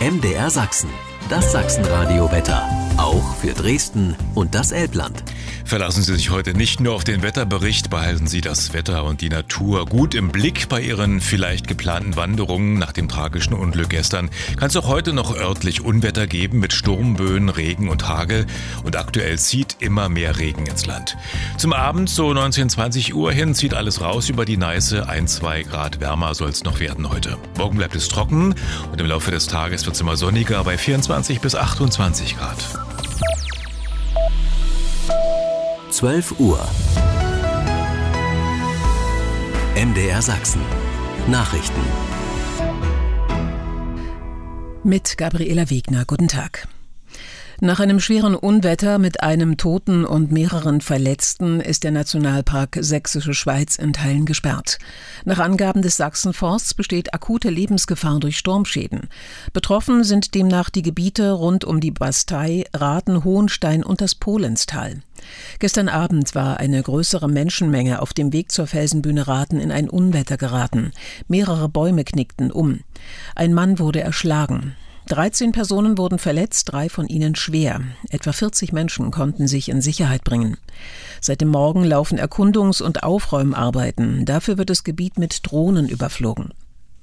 MDR Sachsen, das Sachsenradio-Wetter. Auch für Dresden und das Elbland. Verlassen Sie sich heute nicht nur auf den Wetterbericht, behalten Sie das Wetter und die Natur gut im Blick bei Ihren vielleicht geplanten Wanderungen. Nach dem tragischen Unglück gestern kann es auch heute noch örtlich Unwetter geben mit Sturmböen, Regen und Hagel. Und aktuell zieht immer mehr Regen ins Land. Zum Abend, so 19, 20 Uhr hin, zieht alles raus über die Neiße. 1-2 Grad wärmer soll es noch werden heute. Morgen bleibt es trocken und im Laufe des Tages wird es immer sonniger bei 24 bis 28 Grad. 12 Uhr. MDR Sachsen. Nachrichten. Mit Gabriela Wegner. Guten Tag. Nach einem schweren Unwetter mit einem Toten und mehreren Verletzten ist der Nationalpark Sächsische Schweiz in Teilen gesperrt. Nach Angaben des Sachsenforsts besteht akute Lebensgefahr durch Sturmschäden. Betroffen sind demnach die Gebiete rund um die Bastei, Rathen, Hohenstein und das Polenstal. Gestern Abend war eine größere Menschenmenge auf dem Weg zur Felsenbühne Rathen in ein Unwetter geraten. Mehrere Bäume knickten um. Ein Mann wurde erschlagen. 13 Personen wurden verletzt, 3 von ihnen schwer. Etwa 40 Menschen konnten sich in Sicherheit bringen. Seit dem Morgen laufen Erkundungs- und Aufräumarbeiten. Dafür wird das Gebiet mit Drohnen überflogen.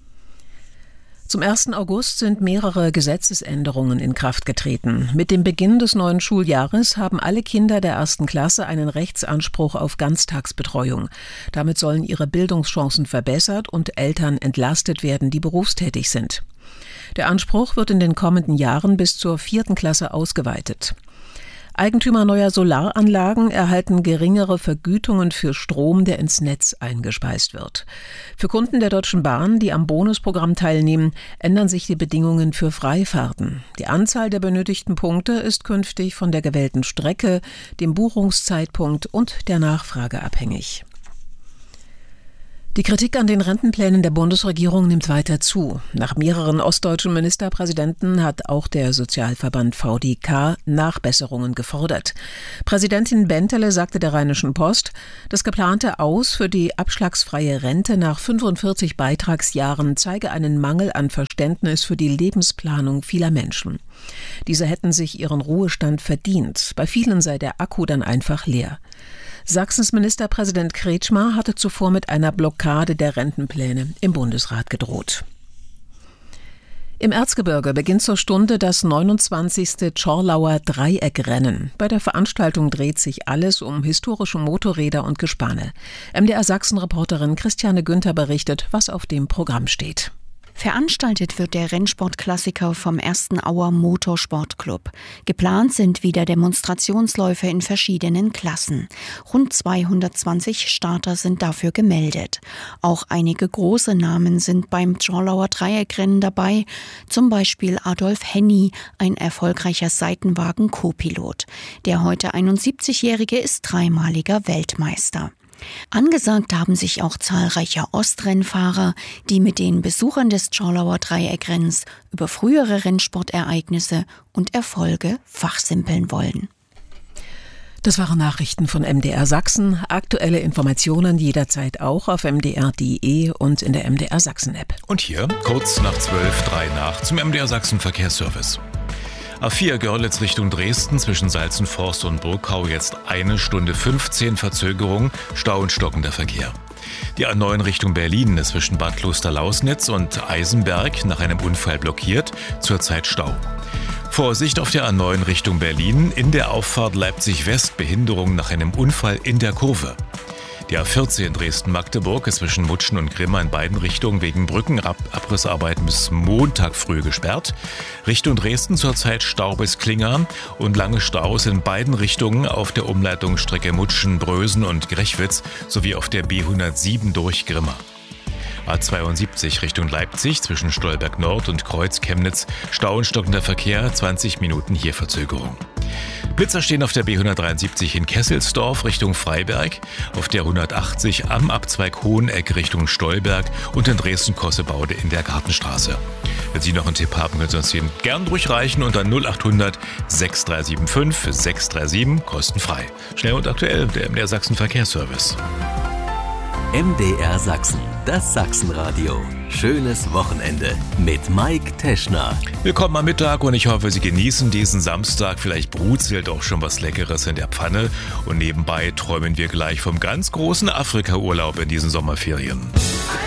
Zum 1. August sind mehrere Gesetzesänderungen in Kraft getreten. Mit dem Beginn des neuen Schuljahres haben alle Kinder der 1. Klasse einen Rechtsanspruch auf Ganztagsbetreuung. Damit sollen ihre Bildungschancen verbessert und Eltern entlastet werden, die berufstätig sind. Der Anspruch wird in den kommenden Jahren bis zur 4. Klasse ausgeweitet. Eigentümer neuer Solaranlagen erhalten geringere Vergütungen für Strom, der ins Netz eingespeist wird. Für Kunden der Deutschen Bahn, die am Bonusprogramm teilnehmen, ändern sich die Bedingungen für Freifahrten. Die Anzahl der benötigten Punkte ist künftig von der gewählten Strecke, dem Buchungszeitpunkt und der Nachfrage abhängig. Die Kritik an den Rentenplänen der Bundesregierung nimmt weiter zu. Nach mehreren ostdeutschen Ministerpräsidenten hat auch der Sozialverband VDK Nachbesserungen gefordert. Präsidentin Bentele sagte der Rheinischen Post, das geplante Aus für die abschlagsfreie Rente nach 45 Beitragsjahren zeige einen Mangel an Verständnis für die Lebensplanung vieler Menschen. Diese hätten sich ihren Ruhestand verdient. Bei vielen sei der Akku dann einfach leer. Sachsens Ministerpräsident Kretschmer hatte zuvor mit einer Blockade der Rentenpläne im Bundesrat gedroht. Im Erzgebirge beginnt zur Stunde das 29. Tschorlauer Dreieckrennen. Bei der Veranstaltung dreht sich alles um historische Motorräder und Gespanne. MDR Sachsen-Reporterin Christiane Günther berichtet, was auf dem Programm steht. Veranstaltet wird der Rennsportklassiker vom 1. Auer Motorsportclub. Geplant sind wieder Demonstrationsläufe in verschiedenen Klassen. Rund 220 Starter sind dafür gemeldet. Auch einige große Namen sind beim Tschorlauer Dreieckrennen dabei, zum Beispiel Adolf Henny, ein erfolgreicher Seitenwagen-Co-Pilot. Der heute 71-Jährige ist dreimaliger Weltmeister. Angesagt haben sich auch zahlreiche Ostrennfahrer, die mit den Besuchern des Tschorlauer Dreieckrenns über frühere Rennsportereignisse und Erfolge fachsimpeln wollen. Das waren Nachrichten von MDR Sachsen. Aktuelle Informationen jederzeit auch auf mdr.de und in der MDR Sachsen-App. Und hier, kurz nach 12:03 nach, zum MDR Sachsen Verkehrsservice. A4 Görlitz Richtung Dresden zwischen Salzenforst und Burgkau jetzt 1 Stunde 15 Verzögerung, Stau und stockender Verkehr. Die A9 Richtung Berlin ist zwischen Bad Klosterlausnitz und Eisenberg nach einem Unfall blockiert, zurzeit Stau. Vorsicht auf der A9 Richtung Berlin, in der Auffahrt Leipzig West Behinderung nach einem Unfall in der Kurve. Die A14 Dresden-Magdeburg ist zwischen Mutschen und Grimma in beiden Richtungen wegen Brückenabrissarbeiten bis Montag früh gesperrt. Richtung Dresden zurzeit Stau bis Klingern und lange Staus in beiden Richtungen auf der Umleitungsstrecke Mutschen, Brösen und Grechwitz sowie auf der B107 durch Grimma. A72 Richtung Leipzig zwischen Stolberg Nord und Kreuz Chemnitz, Stau und stockender Verkehr, 20 Minuten hier Verzögerung. Blitzer stehen auf der B173 in Kesselsdorf Richtung Freiberg, auf der 180 am Abzweig Hoheneck Richtung Stolberg und in Dresden-Kossebaude in der Gartenstraße. Wenn Sie noch einen Tipp haben, können Sie uns den gern durchreichen unter 0800 6375 637 kostenfrei. Schnell und aktuell der MDR Sachsen Verkehrsservice. MDR Sachsen, das Sachsenradio. Schönes Wochenende mit Mike Teschner. Willkommen am Mittag und ich hoffe, Sie genießen diesen Samstag. Vielleicht brutzelt auch schon was Leckeres in der Pfanne. Und nebenbei träumen wir gleich vom ganz großen Afrika-Urlaub in diesen Sommerferien.